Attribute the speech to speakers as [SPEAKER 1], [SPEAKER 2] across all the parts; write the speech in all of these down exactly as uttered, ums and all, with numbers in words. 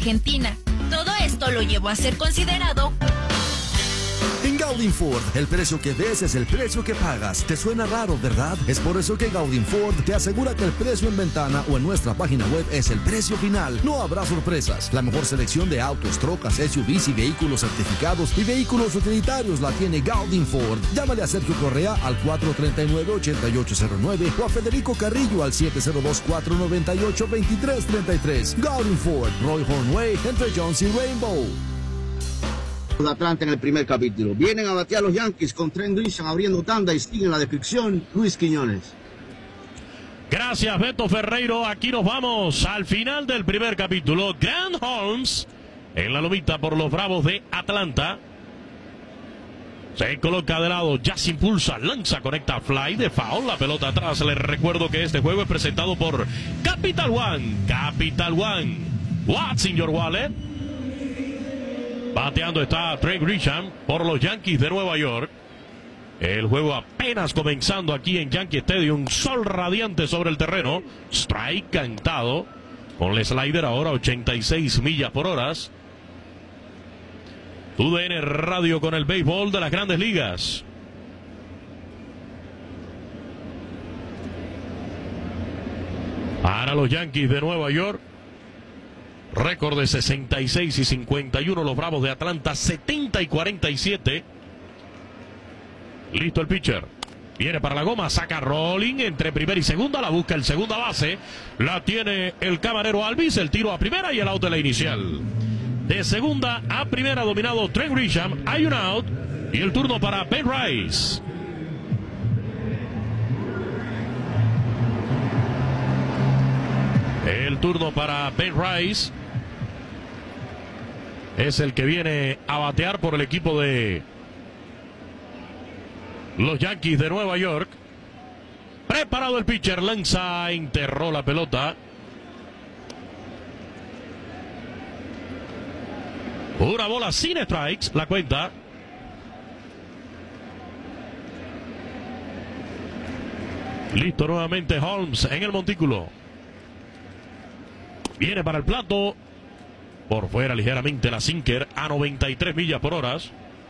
[SPEAKER 1] Argentina. Todo esto lo llevó a ser considerado...
[SPEAKER 2] En Gaudin Ford, el precio que ves es el precio que pagas. ¿Te suena raro, verdad? Es por eso que Gaudin Ford te asegura que el precio en ventana o en nuestra página web es el precio final. No habrá sorpresas. La mejor selección de autos, trocas, S U Vs y vehículos certificados y vehículos utilitarios la tiene Gaudin Ford. Llámale a Sergio Correa al cuatro tres nueve, ocho ocho cero nueve o a Federico Carrillo al siete cero dos, cuatro nueve ocho, dos tres tres tres. Gaudin Ford, Roy Hornway, entre Jones y Rainbow.
[SPEAKER 3] De Atlanta en el primer capítulo. Vienen a batear los Yankees con Trent Grisham abriendo tanda y sigue en la descripción Luis Quiñones.
[SPEAKER 4] Gracias, Beto Ferreiro. Aquí nos vamos al final del primer capítulo. Grant Holmes en la lomita por los Bravos de Atlanta. Se coloca de lado, ya se impulsa, lanza, conecta, fly de foul, la pelota atrás. Les recuerdo que este juego es presentado por Capital One. Capital One. What's in your wallet? Bateando está Trent Grisham por los Yankees de Nueva York. El juego apenas comenzando aquí en Yankee Stadium. Sol radiante sobre el terreno. Strike cantado. Con el slider ahora ochenta y seis millas por hora. Tu D N Radio con el béisbol de las Grandes Ligas. Para los Yankees de Nueva York. Récord de sesenta y seis y cincuenta y uno. Los Bravos de Atlanta setenta y cuarenta y siete. Listo el pitcher. Viene para la goma. Saca rolling entre primera y segunda. La busca el segunda base. La tiene el camarero Alvis. El tiro a primera y el out de la inicial. De segunda a primera dominado Trent Grisham. Hay un out. Y el turno para Ben Rice. El turno para Ben Rice. Es el que viene a batear por el equipo de los Yankees de Nueva York. Preparado el pitcher, lanza, enterró la pelota. Una bola sin strikes, la cuenta. Listo nuevamente Holmes en el montículo. Viene para el plato. Por fuera ligeramente la sinker a noventa y tres millas por hora.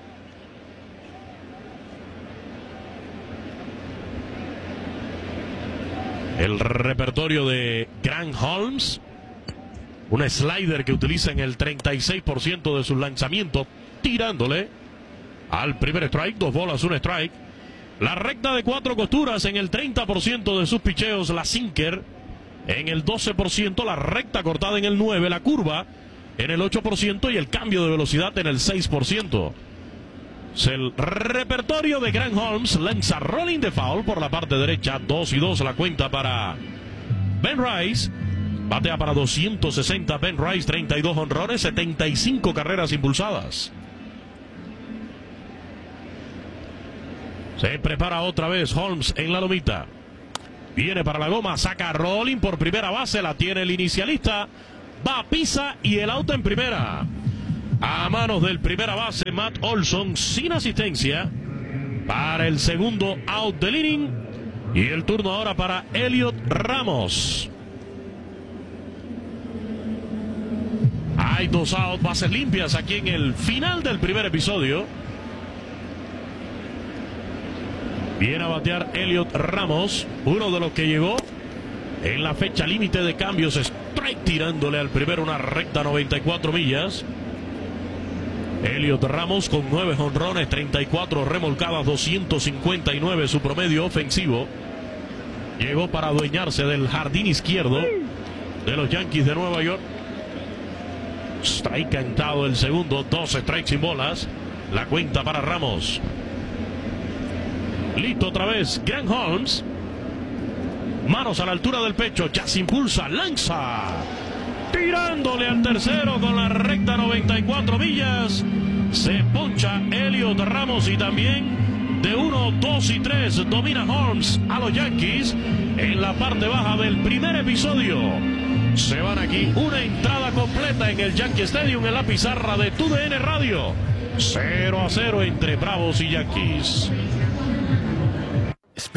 [SPEAKER 4] El repertorio de Grant Holmes. Un slider que utiliza en el treinta y seis por ciento de sus lanzamientos. Tirándole al primer strike. Dos bolas, un strike. La recta de cuatro costuras en el treinta por ciento de sus picheos. La sinker en el doce por ciento. La recta cortada en el nueve por ciento. La curva en el ocho por ciento y el cambio de velocidad en el seis por ciento. Es el repertorio de Grant Holmes. Lanza rolling de foul por la parte derecha. dos y dos la cuenta para Ben Rice. Batea para doscientos sesenta Ben Rice. treinta y dos honrones, setenta y cinco carreras impulsadas. Se prepara otra vez Holmes en la lomita. Viene para la goma. Saca rolling por primera base. La tiene el inicialista. Va, pisa y el auto en primera. A manos del primera base Matt Olson sin asistencia. Para el segundo out del inning. Y el turno ahora para Elliot Ramos. Hay dos outs, bases limpias aquí en el final del primer episodio. Viene a batear Elliot Ramos. Uno de los que llegó en la fecha límite de cambios. Strike tirándole al primero una recta noventa y cuatro millas. Elliot Ramos con nueve jonrones, treinta y cuatro remolcadas, doscientos cincuenta y nueve su promedio ofensivo. Llegó para adueñarse del jardín izquierdo de los Yankees de Nueva York. Strike cantado el segundo, dos strikes sin bolas. La cuenta para Ramos. Listo otra vez Grant Holmes. Manos a la altura del pecho, ya se impulsa, lanza. Tirándole al tercero con la recta noventa y cuatro millas. Se poncha Elliot Ramos y también de uno, dos y tres domina Holmes a los Yankees en la parte baja del primer episodio. Se van aquí una entrada completa en el Yankee Stadium en la pizarra de Tu D N Radio. cero a cero entre Bravos y Yankees.
[SPEAKER 5] Espera,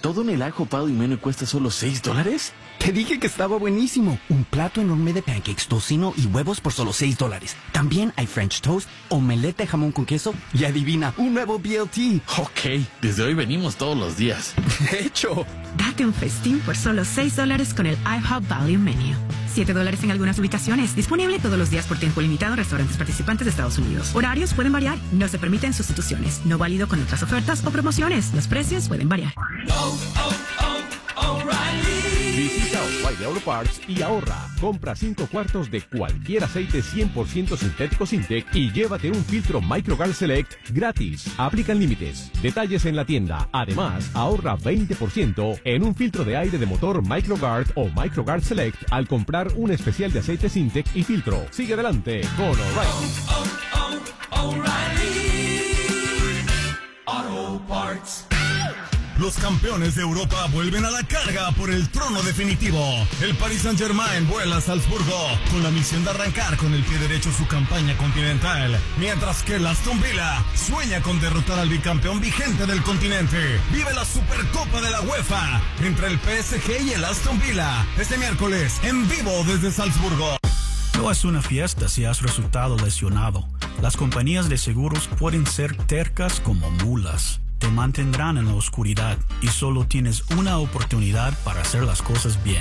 [SPEAKER 5] ¿Todo en el ajo pado y menú cuesta solo seis dólares?
[SPEAKER 6] Te dije que estaba buenísimo. Un plato enorme de pancakes, tocino y huevos por solo seis dólares. También hay French toast, omelette de jamón con queso y adivina, un nuevo B L T.
[SPEAKER 5] Ok, desde hoy venimos todos los días.
[SPEAKER 6] De hecho.
[SPEAKER 7] Date un festín por solo seis dólares con el IHOP Value Menu. siete dólares en algunas ubicaciones. Disponible todos los días por tiempo limitado en restaurantes participantes de Estados Unidos. Horarios pueden variar. No se permiten sustituciones. No válido con otras ofertas o promociones. Los precios pueden variar.
[SPEAKER 8] Oh, oh, oh, O'Reilly.
[SPEAKER 9] Visita O'Reilly Auto Parts y ahorra. Compra cinco cuartos de cualquier aceite cien por ciento sintético Sintec y llévate un filtro MicroGuard Select gratis. Aplican límites. Detalles en la tienda. Además, ahorra veinte por ciento en un filtro de aire de motor MicroGuard o MicroGuard Select al comprar un especial de aceite Sintec y filtro. Sigue adelante con O'Reilly.
[SPEAKER 8] Oh, oh, oh, O'Reilly Auto Parts.
[SPEAKER 10] Los campeones de Europa vuelven a la carga por el trono definitivo. El Paris Saint-Germain vuela a Salzburgo con la misión de arrancar con el pie derecho su campaña continental, mientras que el Aston Villa sueña con derrotar al bicampeón vigente del continente. Vive la Supercopa de la UEFA entre el P S G y el Aston Villa este miércoles en vivo desde Salzburgo.
[SPEAKER 11] No es una fiesta si has resultado lesionado. Las compañías de seguros pueden ser tercas como mulas. Te mantendrán en la oscuridad y solo tienes una oportunidad para hacer las cosas bien.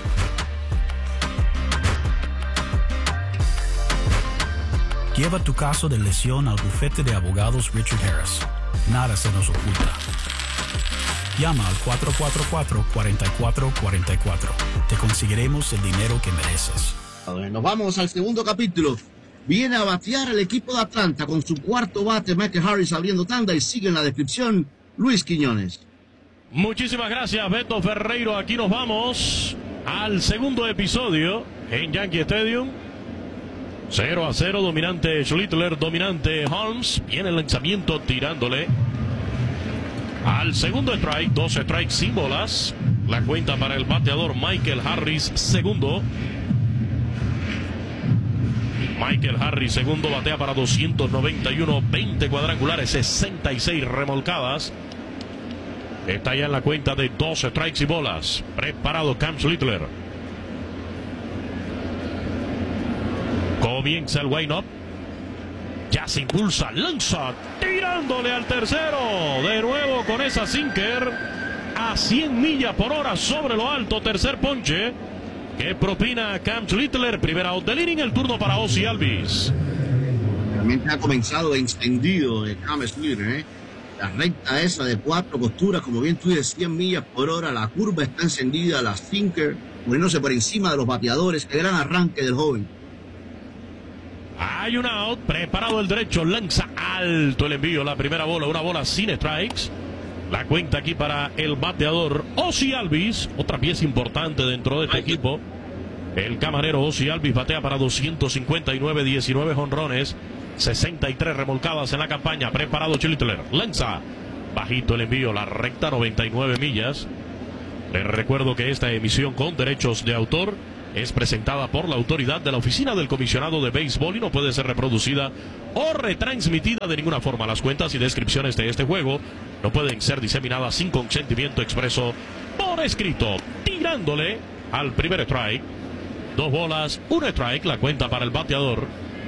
[SPEAKER 11] Lleva tu caso de lesión al bufete de abogados Richard Harris. Nada se nos oculta. Llama al cuatro cuatro cuatro, cuatro cuatro cuatro cuatro. Te conseguiremos el dinero que mereces.
[SPEAKER 3] Nos vamos al segundo capítulo. Viene a batear el equipo de Atlanta con su cuarto bate, Michael Harris abriendo tanda, y sigue en la descripción Luis Quiñones.
[SPEAKER 4] Muchísimas gracias, Beto Ferreiro. Aquí nos vamos al segundo episodio en Yankee Stadium. cero a cero, dominante Schlittler, dominante Holmes. Viene el lanzamiento tirándole al segundo strike, dos strikes sin bolas. La cuenta para el bateador Michael Harris, segundo. Michael Harris, segundo, batea para doscientos noventa y uno, veinte cuadrangulares, sesenta y seis remolcadas. Está ya en la cuenta de dos strikes y bolas. Preparado Cam Schlittler. Comienza el wind-up. Ya se impulsa, lanza, tirándole al tercero. De nuevo con esa sinker a cien millas por hora sobre lo alto. Tercer ponche que propina Cam Schlittler. Primera out del inning, el turno para Ozzie Albies.
[SPEAKER 3] Realmente ha comenzado encendido el Cam Schlittler, ¿eh? La recta esa de cuatro costuras, como bien tú dices, cien millas por hora. La curva está encendida, la sinker poniéndose por encima de los bateadores. Qué gran arranque del joven.
[SPEAKER 4] Hay un out, preparado el derecho, lanza alto el envío, la primera bola, una bola sin strikes. La cuenta aquí para el bateador Ozzie Albies, otra pieza importante dentro de este equipo. El camarero Ozzie Albies batea para doscientos cincuenta y nueve, diecinueve jonrones, sesenta y tres remolcadas en la campaña. Preparado Schlittler, lanza bajito el envío, la recta, noventa y nueve millas. Les recuerdo que esta emisión con derechos de autor es presentada por la autoridad de la Oficina del Comisionado de Béisbol y no puede ser reproducida o retransmitida de ninguna forma. Las cuentas y descripciones de este juego no pueden ser diseminadas sin consentimiento expreso por escrito. Tirándole al primer strike. Dos bolas, un strike, la cuenta para el bateador.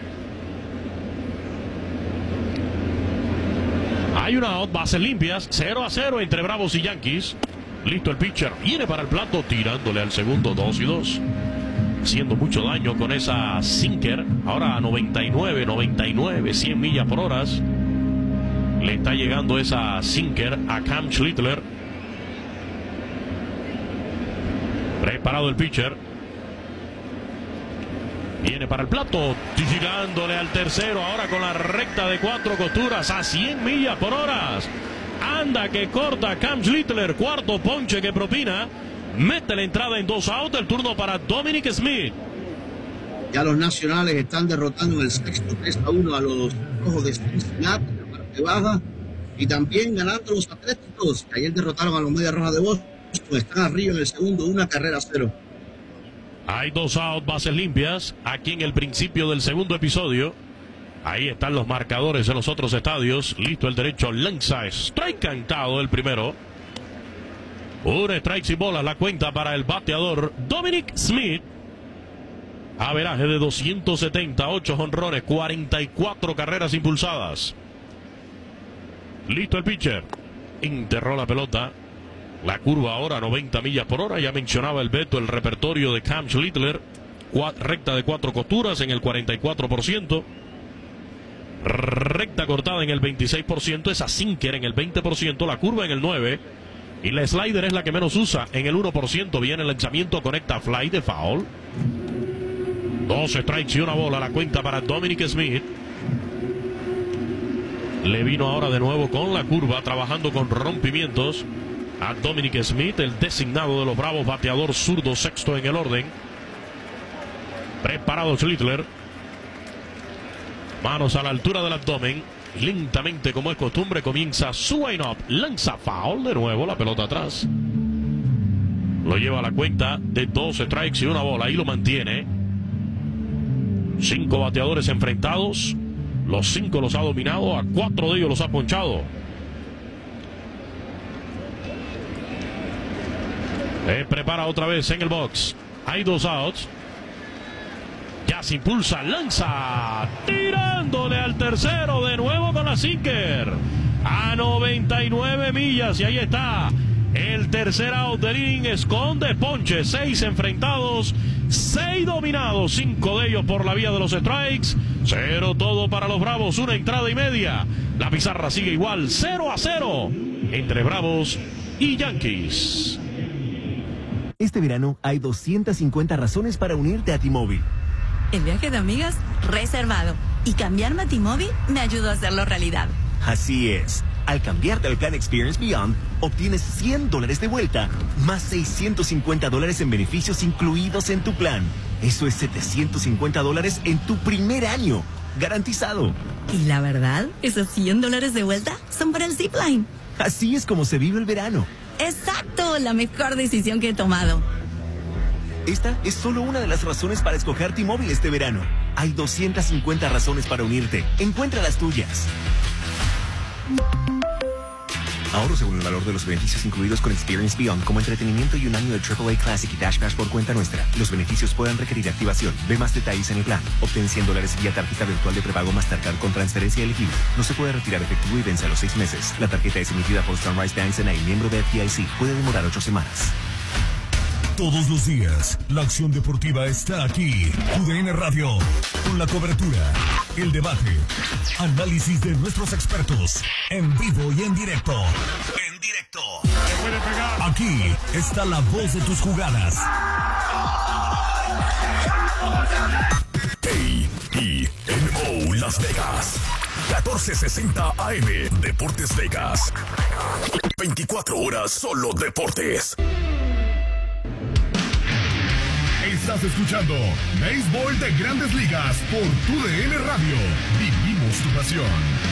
[SPEAKER 4] Hay una out, bases limpias, cero a cero entre Bravos y Yankees. Listo el pitcher, viene para el plato, tirándole al segundo, dos y dos. Haciendo mucho daño con esa sinker. Ahora a noventa y nueve, noventa y nueve, cien millas por hora. Le está llegando esa sinker a Cam Schlittler. Preparado el pitcher. Viene para el plato, tirándole al tercero. Ahora con la recta de cuatro costuras a cien millas por hora. Anda que corta Cam Schlittler, cuarto ponche que propina. Mete la entrada en dos outs, el turno para Dominic Smith.
[SPEAKER 3] Ya los nacionales están derrotando en el sexto tres a uno a los Rojos de Cincinnati en la parte baja. Y también ganando los Atléticos, que ayer derrotaron a los Medias Rojas de Boston. Están arriba en el segundo, una carrera a cero.
[SPEAKER 4] Hay dos outs, bases limpias, aquí en el principio del segundo episodio. Ahí están los marcadores en los otros estadios. Listo el derecho, lanza, strike cantado el primero. Un strike sin bolas, la cuenta para el bateador Dominic Smith. Averaje de doscientos setenta, ocho jonrones, cuarenta y cuatro carreras impulsadas. Listo el pitcher. Enterró la pelota. La curva ahora a noventa millas por hora. Ya mencionaba el Beto el repertorio de Cam Schlittler. Recta de cuatro costuras en el cuarenta y cuatro por ciento. Recta cortada en el veintiséis por ciento. Esa sinker en el veinte por ciento. La curva en el nueve por ciento. Y la slider es la que menos usa en el uno por ciento. Viene el lanzamiento, conecta fly de foul. Dos strikes y una bola. La cuenta para Dominic Smith. Le vino ahora de nuevo con la curva, trabajando con rompimientos a Dominic Smith, el designado de los Bravos, bateador zurdo, sexto en el orden. Preparado Schlittler. Manos a la altura del abdomen. Lentamente, como es costumbre, comienza su line-up. Lanza foul de nuevo, la pelota atrás. Lo lleva a la cuenta de dos strikes y una bola. Ahí lo mantiene. Cinco bateadores enfrentados. Los cinco los ha dominado. A cuatro de ellos los ha ponchado. Se prepara otra vez en el box. Hay dos outs. Ya se impulsa, lanza, tirándole al tercero de nuevo con la sinker. A noventa y nueve millas y ahí está. El tercer out del inning, esconde ponche. Seis enfrentados, seis dominados, cinco de ellos por la vía de los strikes. Cero todo para los Bravos, una entrada y media. La pizarra sigue igual, cero a cero entre Bravos y Yankees.
[SPEAKER 12] Este verano hay doscientas cincuenta razones para unirte a T-Mobile.
[SPEAKER 13] El viaje de amigas reservado. Y cambiarme a T-Mobile me ayudó a hacerlo realidad.
[SPEAKER 12] Así es. Al cambiarte al plan Experience Beyond, obtienes cien dólares de vuelta, más seiscientos cincuenta dólares en beneficios incluidos en tu plan. Eso es setecientos cincuenta dólares en tu primer año. Garantizado.
[SPEAKER 13] Y la verdad, esos cien dólares de vuelta son para el Zipline.
[SPEAKER 12] Así es como se vive el verano.
[SPEAKER 13] Exacto, la mejor decisión que he tomado.
[SPEAKER 12] Esta es solo una de las razones para escoger T-Mobile este verano. Hay doscientas cincuenta razones para unirte. Encuentra las tuyas. Ahorro según el valor de los beneficios incluidos con Experience Beyond, como entretenimiento y un año de triple A Classic y Dash Pass por cuenta nuestra. Los beneficios pueden requerir activación. Ve más detalles en el plan. Obtén cien dólares vía tarjeta virtual de prepago Mastercard con transferencia elegible. No se puede retirar efectivo y vence a los seis meses. La tarjeta es emitida por Sunrise Bank N A, miembro de F D I C. Puede demorar ocho semanas.
[SPEAKER 10] Todos los días, la acción deportiva está aquí. U D N Radio, con la cobertura, el debate, análisis de nuestros expertos, en vivo y en directo. En directo. Aquí está la voz de tus jugadas. A E N O Las Vegas, catorce sesenta A M, Deportes Vegas. veinticuatro horas solo deportes. Estás escuchando Béisbol de Grandes Ligas por Tu D N Radio. Vivimos tu pasión.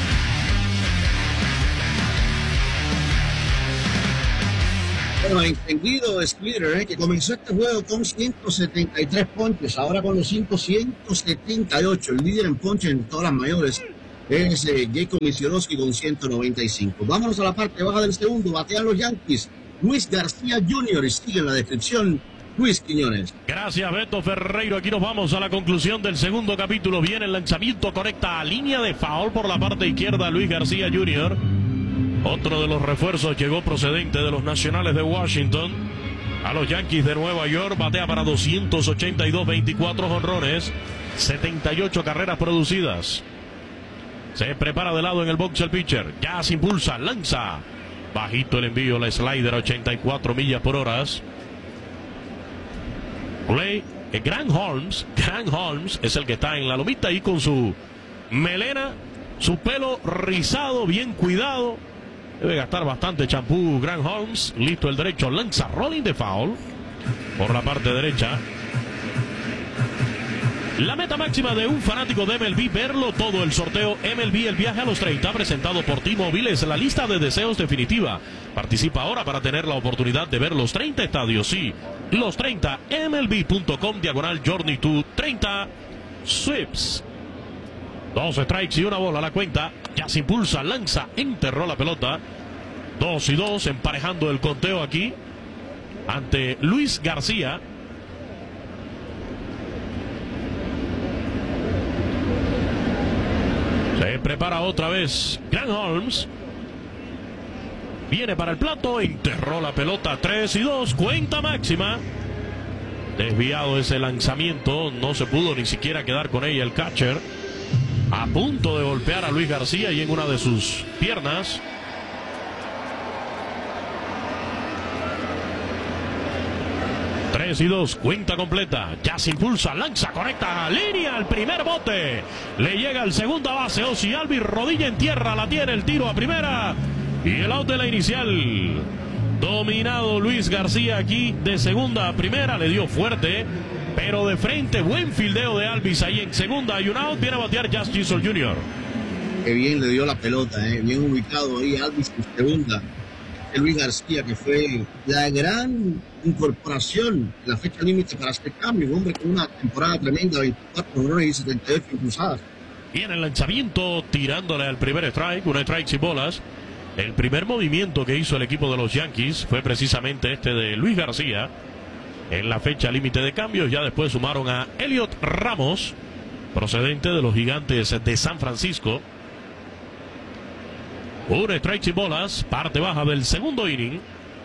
[SPEAKER 3] Bueno, entendido Splitter, ¿eh? que comenzó este juego con ciento setenta y tres ponches, ahora con los cinco, ciento setenta y ocho. El líder en ponches en todas las mayores es eh, Jacob Misiorowski con ciento noventa y cinco. Vámonos a la parte baja del segundo. Batean los Yankees. Luis García junior y sigue en la descripción Luis Quiñones.
[SPEAKER 4] Gracias, Beto Ferreiro. Aquí nos vamos a la conclusión del segundo capítulo. Viene el lanzamiento, conecta a línea de foul por la parte izquierda Luis García junior Otro de los refuerzos llegó procedente de los Nacionales de Washington a los Yankees de Nueva York. Batea para doscientos ochenta y dos, veinticuatro jonrones, setenta y ocho carreras producidas. Se prepara de lado en el box el pitcher. Ya se impulsa, lanza. Bajito el envío, la slider a ochenta y cuatro millas por hora. Play, eh, Grant Holmes, Grant Holmes es el que está en la lomita ahí con su melena, su pelo rizado, bien cuidado. Debe gastar bastante champú Grant Holmes. Listo el derecho, lanza, rolling de foul por la parte derecha. La meta máxima de un fanático de M L B, verlo todo. El sorteo M L B, el viaje a los treinta, presentado por T-Mobile, es la lista de deseos definitiva. Participa ahora para tener la oportunidad de ver los treinta estadios. Sí, los treinta, M L B punto com, diagonal Journey to treinta Sweeps. Dos strikes y una bola a la cuenta. Ya se impulsa, lanza, enterró la pelota. Dos y dos, emparejando el conteo aquí. ante Luis García. Se prepara otra vez Grant Holmes. Viene para el plato, enterró la pelota, tres y dos, cuenta máxima. Desviado ese lanzamiento, no se pudo ni siquiera quedar con ella el catcher. A punto de golpear a Luis García y en una de sus piernas. tres y dos, cuenta completa. Ya se impulsa, lanza, conecta, línea, al primer bote. Le llega al segunda base, Ozzie Albies, rodilla en tierra, la tiene, el tiro a primera. Y el out de la inicial. Dominado Luis García aquí de segunda a primera, le dio fuerte, pero de frente, buen fildeo de Albies ahí en segunda. Hay un out, viene a batear Jazz Chisholm junior
[SPEAKER 3] Qué bien le dio la pelota, eh. Bien ubicado ahí Albies en segunda. Luis García, que fue la gran incorporación en la fecha límite para este cambio, un hombre con una temporada tremenda, veinticuatro honrones y setenta y ocho impulsadas.
[SPEAKER 4] Y en el lanzamiento, tirándole al primer strike, un strike sin bolas. El primer movimiento que hizo el equipo de los Yankees fue precisamente este de Luis García en la fecha límite de cambios. Ya después sumaron a Elliot Ramos, procedente de los Gigantes de San Francisco. Un strike sin bolas, parte baja del segundo inning.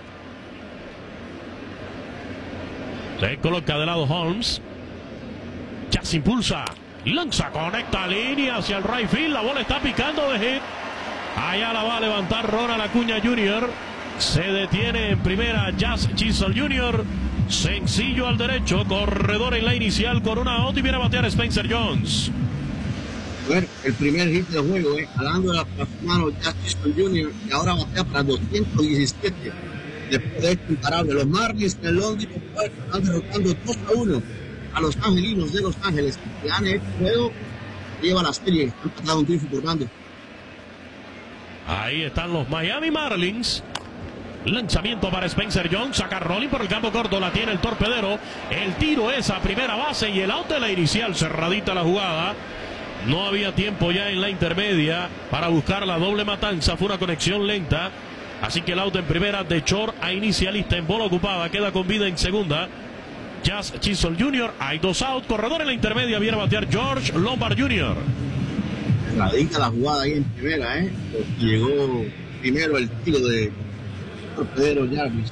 [SPEAKER 4] Se coloca de lado Holmes. Ya se impulsa, lanza, conecta línea hacia el right field. La bola está picando de hit. Allá la va a levantar Ronald Acuña junior Se detiene en primera Jazz Chisholm junior Sencillo al derecho, corredor en la inicial con una out y viene a batear Spencer Jones.
[SPEAKER 3] Bueno, el primer hit del juego, eh, jalando la mano Jazz Chisholm junior y ahora batea para doscientos diecisiete. Después de este imparable, los Marlins en Londres están derrotando dos a uno a los angelinos de Los Ángeles, que han hecho juego, lleva la serie, han pasado un triunfo por bando.
[SPEAKER 4] Ahí están los Miami Marlins. Lanzamiento para Spencer Jones. Saca Rolling por el campo corto. La tiene el torpedero. El tiro es a primera base y el out de la inicial. Cerradita la jugada. No había tiempo ya en la intermedia para buscar la doble matanza. Fue una conexión lenta. Así que el out en primera de short a inicialista en bola ocupada. Queda con vida en segunda Jazz Chisholm junior Hay dos out. Corredor en la intermedia. Viene a batear George Lombard junior
[SPEAKER 3] Radica la jugada ahí en primera, ¿eh? Llegó primero el tiro de torpedero Jarvis.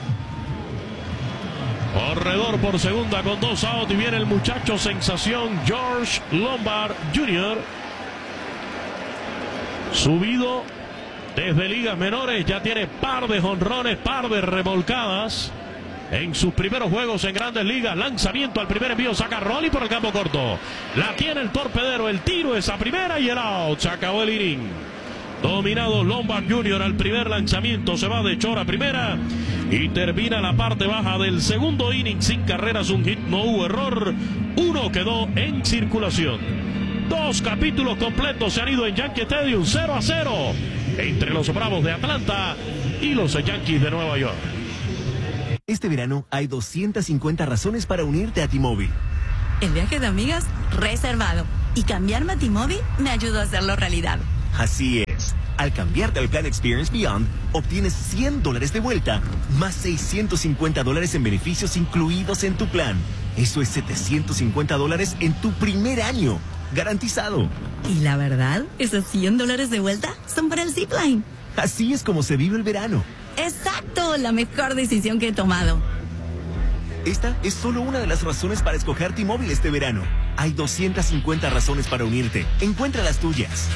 [SPEAKER 4] Corredor por segunda con dos out y viene el muchacho sensación George Lombard junior Subido desde ligas menores, ya tiene par de jonrones, par de remolcadas en sus primeros juegos en Grandes Ligas. Lanzamiento al primer envío, saca Rolly por el campo corto. La tiene el torpedero, el tiro es a primera y el out. Se acabó el inning. Dominado Lombard junior al primer lanzamiento, se va de short a primera y termina la parte baja del segundo inning sin carreras, un hit, no hubo error. Uno quedó en circulación. Dos capítulos completos se han ido en Yankee Stadium, cero a cero entre los Bravos de Atlanta y los Yankees de Nueva York.
[SPEAKER 12] Este verano hay doscientas cincuenta razones para unirte a T-Mobile.
[SPEAKER 13] El viaje de amigas reservado. Y cambiarme a T-Mobile me ayudó a hacerlo realidad.
[SPEAKER 12] Así es. Al cambiarte al plan Experience Beyond, obtienes cien dólares de vuelta, más seiscientos cincuenta dólares en beneficios incluidos en tu plan. Eso es setecientos cincuenta dólares en tu primer año. Garantizado.
[SPEAKER 13] Y la verdad, esos cien dólares de vuelta son para el zipline.
[SPEAKER 12] Así es como se vive el verano.
[SPEAKER 13] Exacto, la mejor decisión que he tomado.
[SPEAKER 12] Esta es solo una de las razones para escoger T-Mobile este verano. Hay doscientas cincuenta razones para unirte. Encuentra las tuyas.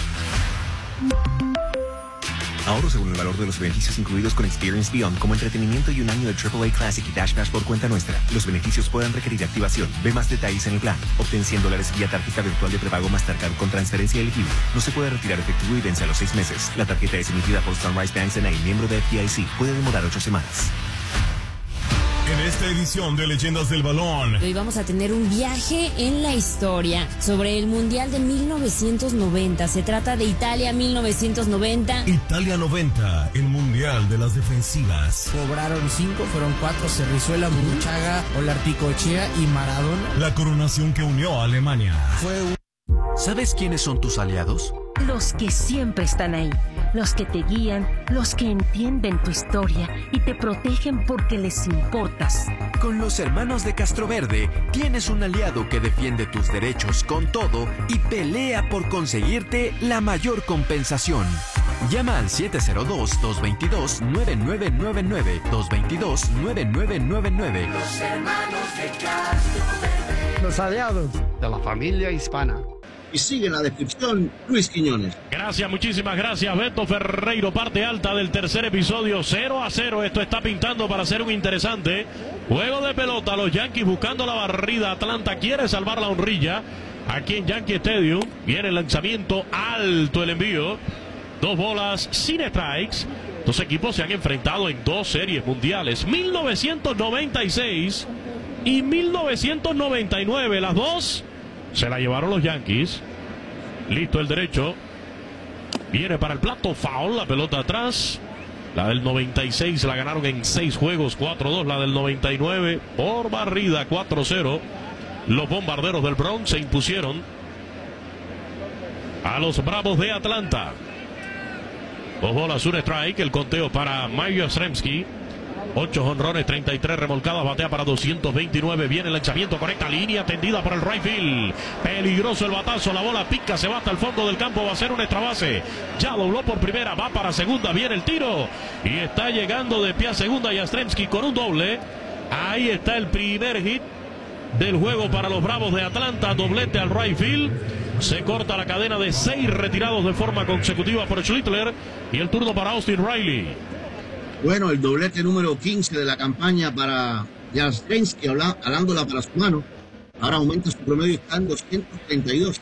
[SPEAKER 14] Ahorro según el valor de los beneficios incluidos con Experience Beyond, como entretenimiento y un año de triple A Classic y Dash Pass por cuenta nuestra. Los beneficios pueden requerir activación. Ve más detalles en el plan. Obtén cien dólares vía tarjeta virtual de prepago Mastercard con transferencia elegible. No se puede retirar efectivo y vence a los seis meses. La tarjeta es emitida por Sunrise Banks N A, miembro de F D I C. Puede demorar ocho semanas.
[SPEAKER 10] En esta edición de Leyendas del Balón,
[SPEAKER 15] hoy vamos a tener un viaje en la historia sobre el Mundial de mil novecientos noventa. Se trata de Italia mil novecientos noventa.
[SPEAKER 10] Italia noventa, el Mundial de las Defensivas.
[SPEAKER 16] Cobraron cinco, fueron cuatro, Cerrizuela, Burruchaga, Olarticochea y Maradona.
[SPEAKER 10] La coronación que unió a Alemania.
[SPEAKER 16] Fue un...
[SPEAKER 17] ¿Sabes quiénes son tus aliados? Los que siempre están ahí, los que te guían, los que entienden tu historia y te protegen porque les importas.
[SPEAKER 18] Con los hermanos de Castroverde tienes un aliado que defiende tus derechos con todo y pelea por conseguirte la mayor compensación. Llama al siete cero dos, dos dos dos, nueve nueve nueve nueve, dos dos dos, nueve nueve nueve nueve.
[SPEAKER 8] Los hermanos de Castroverde.
[SPEAKER 19] Los aliados de la familia hispana.
[SPEAKER 3] Y sigue en la descripción Luis Quiñones.
[SPEAKER 4] Gracias, muchísimas gracias, Beto Ferreiro. Parte alta del tercer episodio, cero a cero. Esto está pintando para ser un interesante juego de pelota. Los Yankees buscando la barrida. Atlanta quiere salvar la honrilla aquí en Yankee Stadium. Viene el lanzamiento alto, el envío. Dos bolas sin strikes. Dos equipos se han enfrentado en dos series mundiales. mil novecientos noventa y seis y mil novecientos noventa y nueve. Las dos se la llevaron los Yankees. Listo el derecho. Viene para el plato. Foul. La pelota atrás. La del noventa y seis la ganaron en seis juegos. cuatro dos. La del noventa y nueve por barrida. cuatro cero. Los bombarderos del Bronx se impusieron a los Bravos de Atlanta. Dos bolas, un strike. El conteo para Mike Yastrzemski. ocho jonrones, treinta y tres remolcadas, batea para doscientos veintinueve. Viene el lanzamiento, correcta línea, tendida por el right field. Peligroso el batazo, la bola pica, se va hasta el fondo del campo, va a ser un extra base. Ya dobló por primera, va para segunda, viene el tiro. Y está llegando de pie a segunda Yastrzemski con un doble. Ahí está el primer hit del juego para los Bravos de Atlanta, doblete al right field. Se corta la cadena de seis retirados de forma consecutiva por Schlittler. Y el turno para Austin Riley.
[SPEAKER 3] Bueno, el doblete número quince de la campaña para Yastrzemski, jalándola para su mano. Ahora aumenta su promedio, está en doscientos treinta y dos.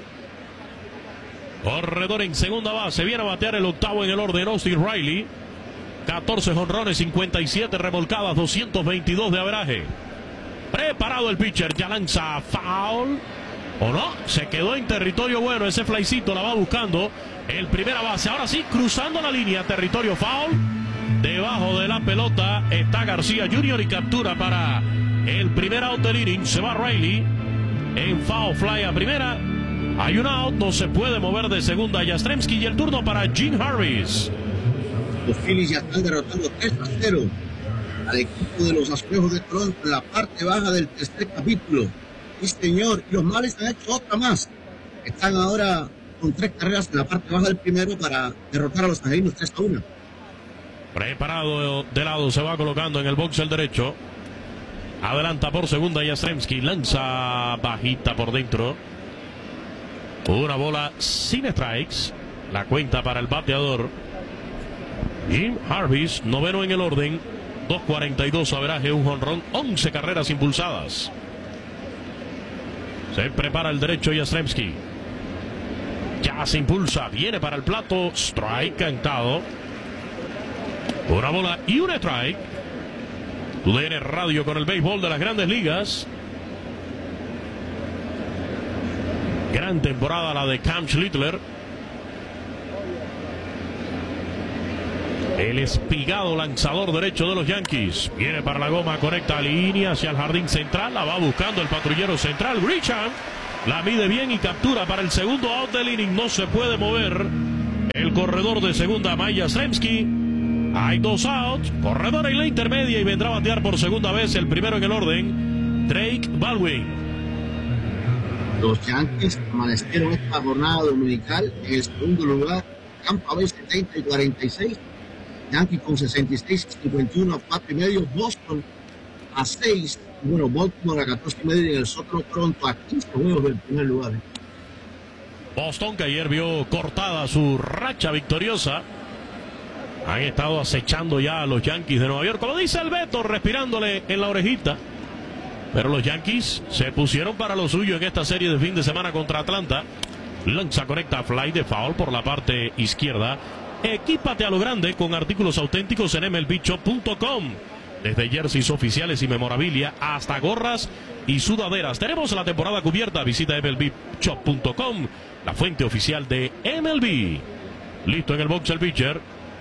[SPEAKER 4] Corredor en segunda base, viene a batear el octavo en el orden, Austin Riley. catorce jonrones, cincuenta y siete remolcadas, doscientos veintidós de averaje. Preparado el pitcher, ya lanza foul. ¿O no? Se quedó en territorio bueno, ese flycito la va buscando el primera base. Ahora sí, cruzando la línea, territorio foul. Debajo de la pelota está García junior y captura para el primer out del inning. Se va Riley en foul fly a primera. Hay un out, no se puede mover de segunda Yastrzemski y el turno para Gene Harris.
[SPEAKER 3] Los Phillies ya están derrotando tres a cero al equipo de los Azulejos de Toronto en la parte baja del tercer capítulo. Sí, señor, y los Marlins han hecho otra más. Están ahora con tres carreras en la parte baja del primero para derrotar a los angelinos tres a uno.
[SPEAKER 4] Preparado de lado, se va colocando en el box el derecho. Adelanta por segunda Yastrzemski, lanza bajita por dentro. Una bola sin strikes. La cuenta para el bateador Jim Harvis, noveno en el orden. dos cuarenta y dos averaje, un jonrón, once carreras impulsadas. Se prepara el derecho Yastrzemski. Ya se impulsa, viene para el plato. Strike cantado. Una bola y un strike. U D N Radio con el béisbol de las Grandes Ligas. Gran temporada la de Cam Schlittler. El espigado lanzador derecho de los Yankees. Viene para la goma, conecta línea hacia el jardín central. La va buscando el patrullero central. Grisham la mide bien y captura para el segundo out del inning. No se puede mover el corredor de segunda, Mike Yastrzemski. Hay dos outs. Corredor en la intermedia y vendrá a batear por segunda vez el primero en el orden, Drake Baldwin.
[SPEAKER 3] Los Yankees amanecieron esta jornada dominical en el segundo lugar. Tampa Bay setenta y cuarenta y seis. Yankees con sesenta y seis, cincuenta y uno a cuatro y medio. Boston a seis. Bueno, Baltimore a catorce y medio. Y en el sótano Toronto a quince juegos del primer lugar.
[SPEAKER 4] Boston, que ayer vio cortada su racha victoriosa. Han estado acechando ya a los Yankees de Nueva York. Como dice el Beto, respirándole en la orejita. Pero los Yankees se pusieron para lo suyo en esta serie de fin de semana contra Atlanta. Lanza correcta, fly de foul por la parte izquierda. Equípate a lo grande con artículos auténticos en M L B Shop punto com. Desde jerseys oficiales y memorabilia hasta gorras y sudaderas. Tenemos la temporada cubierta. Visita M L B Shop punto com, la fuente oficial de M L B. Listo en el box el pitcher.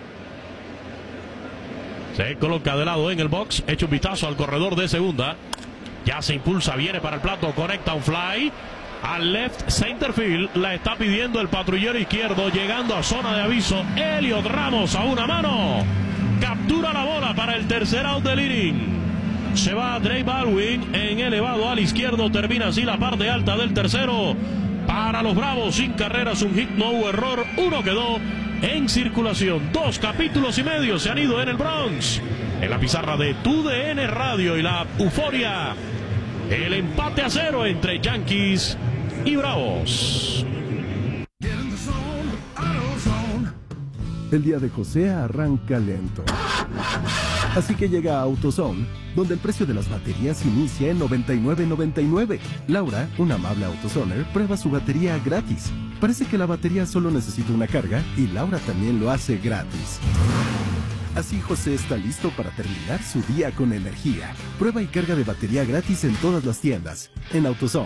[SPEAKER 4] Se coloca de lado en el box. Echa un vistazo al corredor de segunda. Ya se impulsa, viene para el plato, conecta un fly. al left center field. La está pidiendo el patrullero izquierdo, llegando a zona de aviso. Elliot Ramos a una mano. Captura la bola para el tercer out del inning. Se va Drake Baldwin en elevado al izquierdo. Termina así la parte alta del tercero. Para los Bravos, sin carreras, un hit, no hubo error. Uno quedó en circulación. Dos capítulos y medio se han ido en el Bronx. En la pizarra de Tu D N Radio y la euforia, el empate a cero entre Yankees y Bravos.
[SPEAKER 9] El día de José arranca lento. Así que llega a AutoZone, donde el precio de las baterías inicia en noventa y nueve noventa y nueve. Laura, una amable AutoZoner, prueba su batería gratis. Parece que la batería solo necesita una carga y Laura también lo hace gratis. Así José está listo para terminar su día con energía. Prueba y carga de batería gratis en todas las tiendas. En AutoZone.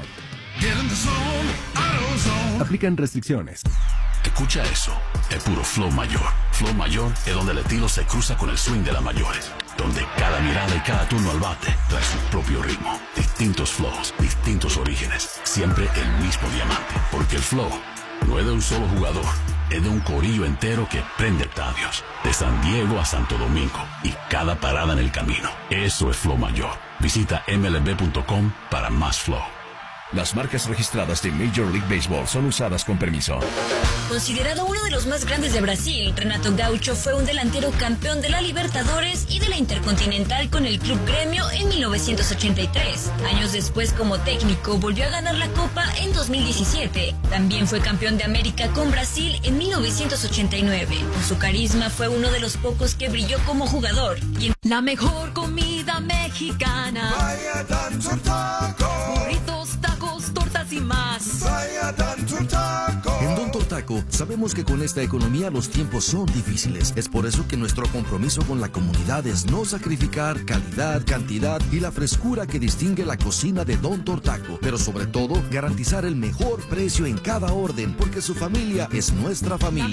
[SPEAKER 9] Aplican restricciones.
[SPEAKER 11] Escucha eso, es puro flow mayor. Flow mayor es donde el estilo se cruza con el swing de las mayores, donde cada mirada y cada turno al bate trae su propio ritmo. Distintos flows, distintos orígenes, siempre el mismo diamante. Porque el flow no es de un solo jugador, es de un corillo entero que prende estadios, de San Diego a Santo Domingo y cada parada en el camino. Eso es flow mayor. Visita M L B punto com para más flow.
[SPEAKER 20] Las marcas registradas de Major League Baseball son usadas con permiso.
[SPEAKER 1] Considerado uno de los más grandes de Brasil, Renato Gaucho fue un delantero campeón de la Libertadores y de la Intercontinental con el Club Gremio en mil novecientos ochenta y tres. Años después, como técnico, volvió a ganar la Copa en dos mil diecisiete. También fue campeón de América con Brasil en mil novecientos ochenta y nueve. Por su carisma fue uno de los pocos que brilló como jugador. Y en la mejor comida mexicana.
[SPEAKER 8] Vaya Don Taco.
[SPEAKER 1] Burritos, tacos, tortas y más.
[SPEAKER 8] Vaya Don Taco.
[SPEAKER 2] En Don Tortaco sabemos que con esta economía los tiempos son difíciles. Es por eso que nuestro compromiso con la comunidad es no sacrificar calidad, cantidad y la frescura que distingue la cocina de Don Tortaco. Pero sobre todo, garantizar el mejor precio en cada orden, porque su familia es nuestra familia.